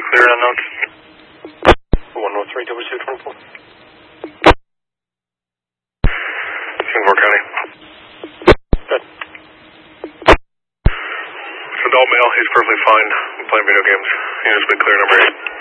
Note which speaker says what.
Speaker 1: Clear unknown. 103-2224. Singapore County. Good. It's an adult male. He's perfectly fine. Playing video games. He has been clear number 8.